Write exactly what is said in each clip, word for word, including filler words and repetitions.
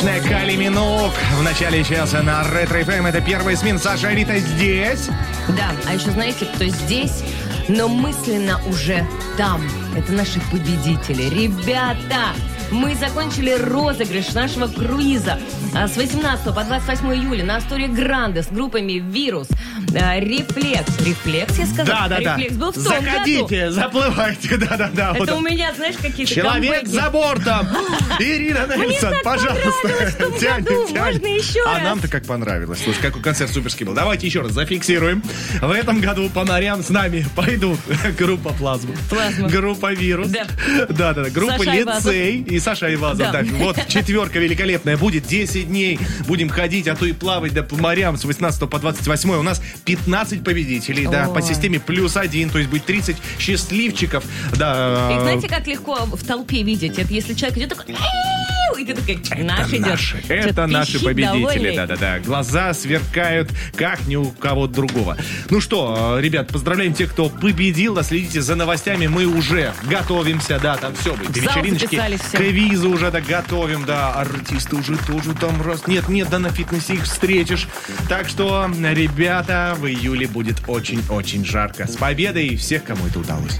Пятничная Кали Миноуг. В начале часа на Ретро эф эм. Это первая смена. Саша и Рита здесь. Да, а еще знаете, кто здесь, но мысленно уже там. Это наши победители. Ребята, мы закончили розыгрыш нашего круиза с восемнадцатого по двадцать восьмое июля на Астория Гранде с группами «Вирус», «Рефлекс». «Рефлекс», я сказала? Да, да, «Рефлекс» да. был в том Заходите, году. заплывайте. Да, да, да. Это вот у меня, знаешь, какие-то Человек камбэки. за бортом. Ирина Нельсон, пожалуйста. Тянь, тянь. Можно еще А раз? нам-то как понравилось. Слушай, какой концерт суперский был. Давайте еще раз зафиксируем. В этом году по морям с нами пойдут группа «Плазма», Плазма. группа «Вирус». Да. Да, да, да. Группа Саша Айвазов. «Лицей» и Саша Айвазов. Да. Да. Вот четверка великолепная. Будет десять дней. Будем ходить, а то и плавать да, по морям с восемнадцатого по двадцать восьмое. У нас пятнадцать победителей. Да, по системе плюс один. То есть будет тридцать счастливчиков. Да. И знаете, как легко в толпе видеть? Это если человек идет такой... «Эу!» И ты такой, наш Это идет. наши, Что-то это наши пищит, победители, довольный. да-да-да. Глаза сверкают, как ни у кого другого. Ну что, ребят, поздравляем тех, кто победил. Да, следите за новостями, мы уже готовимся, да, там все будет. В зал Вечериночки, записались все. квизы уже, да, готовим, да. Артисты уже тоже там раз. Нет, нет, да на фитнесе их встретишь. Так что, ребята, в июле будет очень-очень жарко. С победой всех, кому это удалось.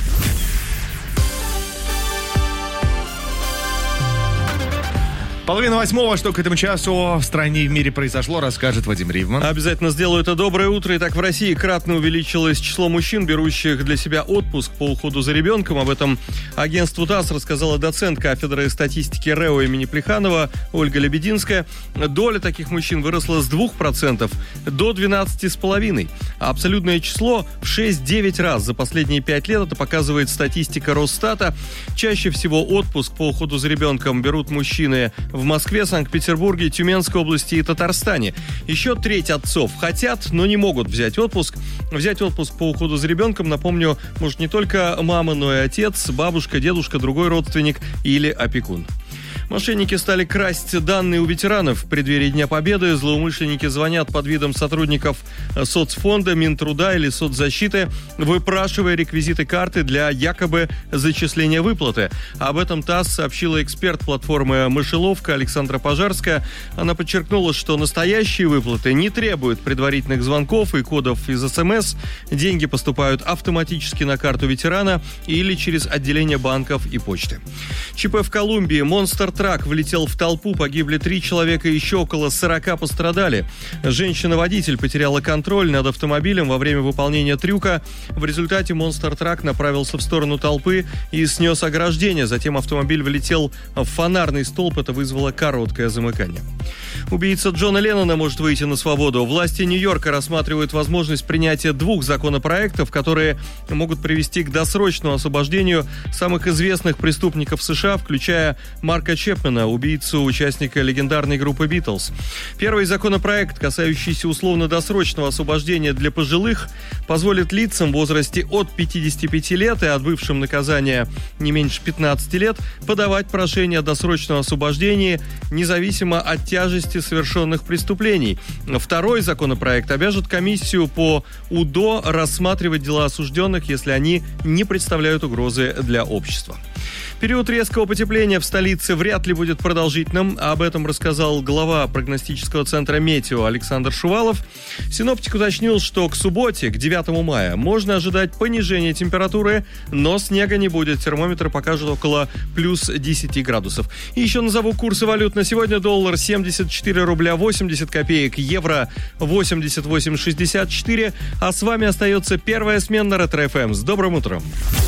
Половина восьмого, что к этому часу в стране и в мире произошло, расскажет Вадим Ривман. Обязательно сделаю это. Доброе утро. Итак, в России кратно увеличилось число мужчин, берущих для себя отпуск по уходу за ребенком. Об этом агентству ТАСС рассказала доцент кафедры статистики РЭО имени Плеханова Ольга Лебединская. Доля таких мужчин выросла с двух процентов до двенадцати целых пяти десятых процента. А абсолютное число в шесть-девять раз за последние пять лет. Это показывает статистика Росстата. Чаще всего отпуск по уходу за ребенком берут мужчины в Москве, Санкт-Петербурге, Тюменской области и Татарстане. Еще треть отцов хотят, но не могут взять отпуск. Взять отпуск по уходу за ребенком, напомню, может не только мама, но и отец, бабушка, дедушка, другой родственник или опекун. Мошенники стали красть данные у ветеранов. В преддверии Дня Победы злоумышленники звонят под видом сотрудников соцфонда, Минтруда или соцзащиты, выпрашивая реквизиты карты для якобы зачисления выплаты. Об этом ТАСС сообщила эксперт платформы «Мышеловка» Александра Пожарская. Она подчеркнула, что настоящие выплаты не требуют предварительных звонков и кодов из СМС. Деньги поступают автоматически на карту ветерана или через отделение банков и почты. ЧП в Колумбии. Монстр-трак влетел в толпу, погибли три человека, еще около сорока пострадали. Женщина-водитель потеряла контроль над автомобилем во время выполнения трюка. В результате монстр-трак направился в сторону толпы и снес ограждение. Затем автомобиль влетел в фонарный столб. Это вызвало короткое замыкание. Убийца Джона Леннона может выйти на свободу. Власти Нью-Йорка рассматривают возможность принятия двух законопроектов, которые могут привести к досрочному освобождению самых известных преступников США, включая Марка Чепмена, убийцу участника легендарной группы «Битлз». Первый законопроект, касающийся условно-досрочного освобождения для пожилых, позволит лицам в возрасте от пятидесяти пяти лет и отбывшим наказание не меньше пятнадцати лет подавать прошение о досрочном освобождении независимо от тяжести совершенных преступлений. Второй законопроект обяжет комиссию по УДО рассматривать дела осужденных, если они не представляют угрозы для общества. Период резкого потепления в столице вряд ли будет продолжительным. Об этом рассказал глава прогностического центра «Метео» Александр Шувалов. Синоптик уточнил, что к субботе, к девятому мая, можно ожидать понижения температуры, но снега не будет. Термометр покажет около плюс десяти градусов. И еще назову курсы валют на сегодня. Доллар семьдесят четыре рубля восемьдесят копеек, евро восемьдесят восемь шестьдесят четыре. А с вами остается первая смена Ретро эф эм. С добрым утром!